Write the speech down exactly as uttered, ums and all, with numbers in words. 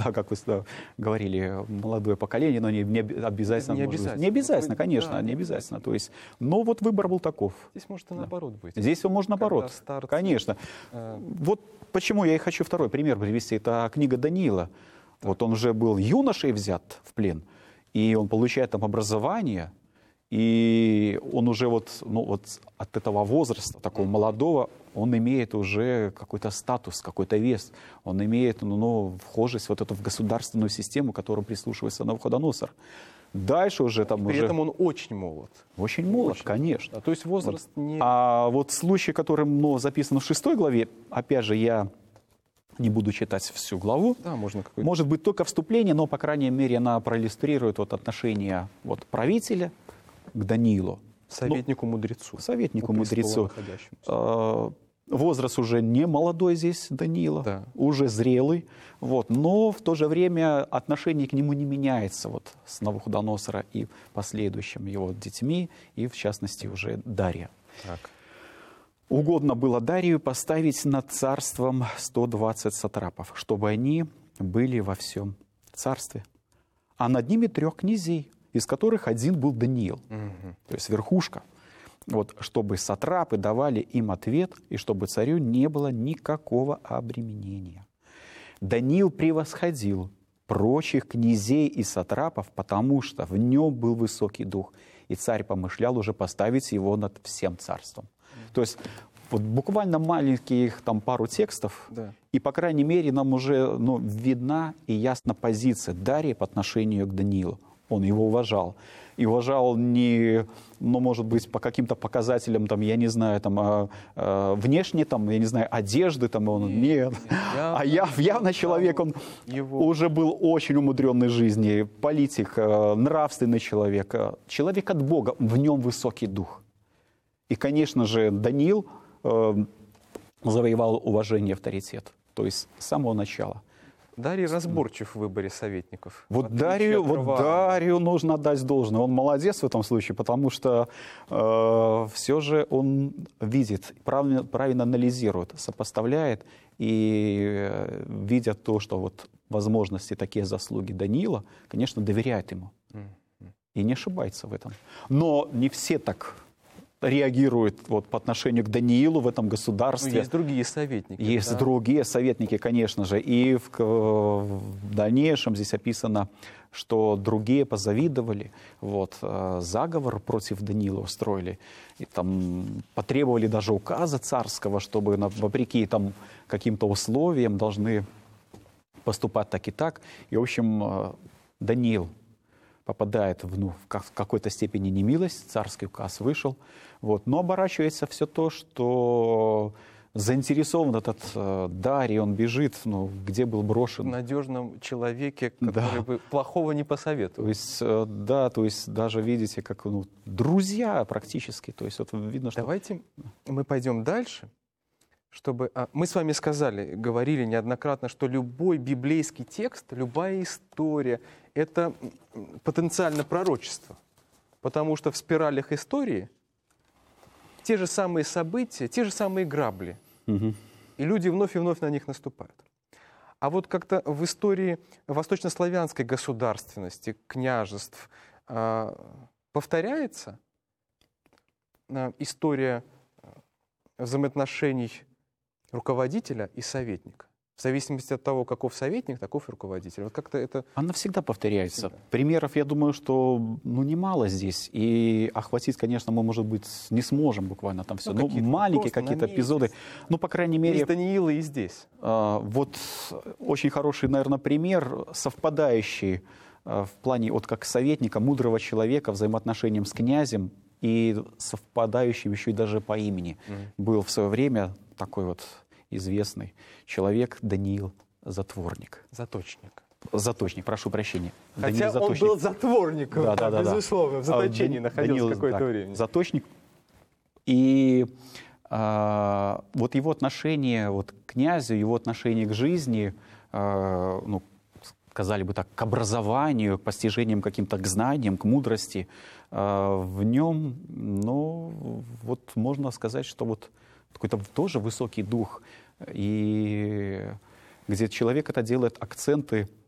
да, как вы да, говорили, молодое поколение, но не, не обязательно. Не может быть. обязательно. Не обязательно, Вы- конечно, да, не не обязательно. То есть, но вот выбор был таков. Здесь может и Да. наоборот быть. Здесь он может наоборот. Когда старцы, Конечно. э, Вот почему я и хочу второй пример привести. Это книга Даниила. Вот он уже был юношей взят в плен, и он получает там образование, и он уже вот, ну, вот от этого возраста, такого молодого, он имеет уже какой-то статус, какой-то вес. Он имеет ну, ну, вхожесть вот эту в государственную систему, к которой прислушивается Навуходоносор. Дальше уже там При уже... этом он очень молод. Очень молод, Очень. конечно. А, то есть возраст не... А вот случай, который ну, записан в шестой главе, опять же, я не буду читать всю главу. Да, можно какой-то... Может быть, только вступление, но, по крайней мере, она проиллюстрирует вот отношение вот, правителя к Даниилу. Советнику-мудрецу. Ну, советнику у престола мудрецу. находящемуся. Э, возраст уже не молодой здесь Даниила, Да. уже зрелый. Вот, но в то же время отношение к нему не меняется вот, с Навуходоносора и последующим его детьми, и, в частности, уже Дария. Так. Угодно было Дарию поставить над царством сто двадцать сатрапов, чтобы они были во всем царстве. А над ними трех князей, из которых один был Даниил, Мгм. то есть верхушка. Вот, чтобы сатрапы давали им ответ, и чтобы царю не было никакого обременения. Даниил превосходил прочих князей и сатрапов, потому что в нем был высокий дух, и царь помышлял уже поставить его над всем царством. То есть вот буквально маленьких там пару текстов, Да. и, по крайней мере, нам уже ну, видна и ясна позиция Дария по отношению к Даниилу. Он его уважал. И уважал не, ну, может быть, по каким-то показателям, там, я не знаю, там, а, а, внешне, там, я не знаю, одежды, там, он, нет. явно, А я, явно человек, он его... уже был очень умудренный жизни, политик, а, нравственный человек, а, человек от Бога, в нем высокий дух. И, конечно же, Даниил э, завоевал уважение и авторитет, то есть с самого начала. Дарий разборчив в выборе советников. в Вот отличие Дарью, от вот Раваама. Дарью нужно отдать должное. Он молодец в этом случае, потому что э, все же он видит, правильно, правильно анализирует, сопоставляет и э, видя то, что вот возможности, такие заслуги Даниила, конечно, доверяет ему. Мгм. И не ошибается в этом. Но не все так реагируют вот, по отношению к Даниилу в этом Ну, государстве. есть другие советники. Есть да? другие советники, конечно же. И в, в дальнейшем здесь описано, что другие позавидовали, вот, э, заговор против Даниила устроили. И там потребовали даже указа царского, чтобы на- вопреки там, каким-то условиям должны поступать так и так. И, в общем, э, Даниил попадает в, ну, в ка- в какой-то степени немилость, царский указ вышел, вот, но оборачивается все то, что заинтересован этот э, Дарий, он бежит, ну, где был В брошен. надежном человеке, Да. который бы плохого не То посоветовал. есть, э, да, то есть даже видите, как ну, друзья практически, то есть вот видно, что... Давайте мы пойдем дальше, чтобы... а, мы с вами сказали, говорили неоднократно, что любой библейский текст, любая история — это м, потенциально пророчество. Потому что в спиралях истории те же самые события, те же самые грабли. Мгм. И люди вновь и вновь на них наступают. А вот как-то в истории восточнославянской государственности, княжеств, а, повторяется а, история а, взаимоотношений руководителя и советника. В зависимости от того, каков советник, таков и руководитель. Вот как-то это... Она всегда повторяется. Всегда. Примеров, я думаю, что ну, немало здесь. И охватить, конечно, мы, может быть, не сможем буквально там все. Ну, Ну, какие-то маленькие просто какие-то на эпизоды. месяц. Ну, по крайней И мере... из Даниила, и здесь. А, Вот очень хороший, наверное, пример, совпадающий а, в плане, вот как советника, мудрого человека, взаимоотношениям с князем и совпадающим еще и даже по имени. Мгм. Был в свое время такой вот известный человек Даниил Затворник. Заточник. Заточник, прошу прощения. Хотя Даниил он Заточник. был затворником, Да, да, да, да. безусловно, в заточении А, находился Даниил, какое-то так, время. Заточник. И а, вот его отношение вот, к князю, его отношение к жизни, а, ну, сказали бы так, к образованию, к постижениям каким-то, к знаниям, к мудрости, а, в нем, ну, вот можно сказать, что вот какой-то тоже высокий дух, и где человек это делает акценты